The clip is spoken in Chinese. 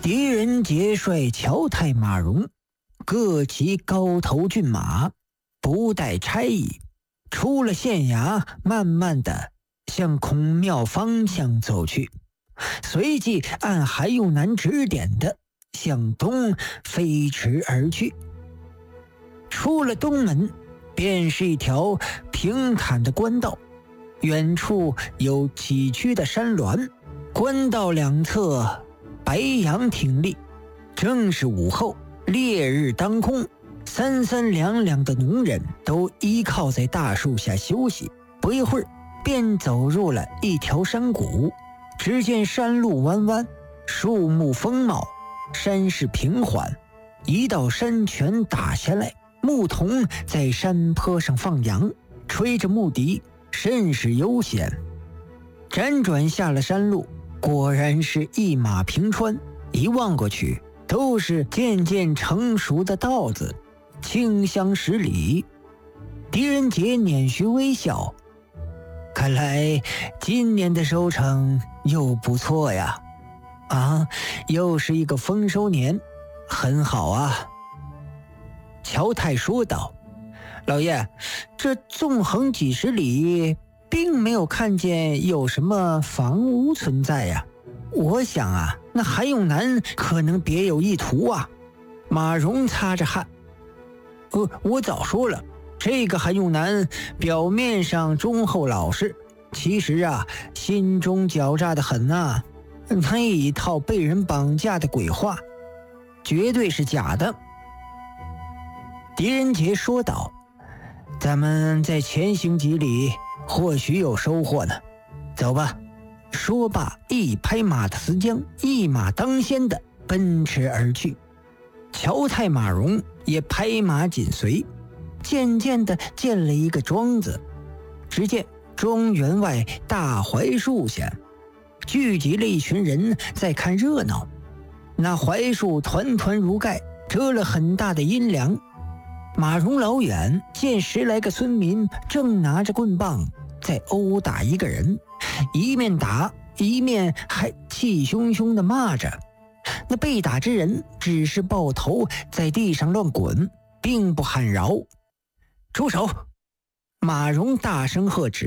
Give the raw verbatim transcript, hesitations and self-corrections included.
狄仁杰率乔太马融各骑高头骏马，不带差役，出了县衙，慢慢的向孔庙方向走去，随即按韩又南指点的向东飞驰而去。出了东门，便是一条平坦的官道，远处有崎岖的山峦，官道两侧白杨挺立。正是午后，烈日当空，三三两两的农人都依靠在大树下休息。不一会儿，便走入了一条山谷。只见山路弯弯，树木丰茂，山势平缓，一道山泉打下来，牧童在山坡上放羊，吹着牧笛，甚是悠闲。辗转下了山路，果然是一马平川，一望过去都是渐渐成熟的稻子，清香十里。狄仁杰捻须微笑，看来今年的收成又不错呀。啊，又是一个丰收年，很好啊。乔太说道：老爷，这纵横几十里，并没有看见有什么房屋存在呀。我想啊，那韩永南可能别有意图啊。马融擦着汗：呃，我早说了，这个韩永南表面上忠厚老实，其实啊，心中狡诈的很啊。那一套被人绑架的鬼话，绝对是假的。狄仁杰说道：咱们再前行几里，或许有收获呢。走吧。说罢，一拍马的丝缰，一马当先的奔驰而去。乔太马融也拍马紧随，渐渐的见了一个庄子。只见庄园外大槐树下聚集了一群人在看热闹，那槐树团团如盖，遮了很大的阴凉。马融老远见十来个村民正拿着棍棒在殴打一个人，一面打一面还气汹汹地骂着。那被打之人只是抱头在地上乱滚，并不喊饶。住手！马融大声喝止。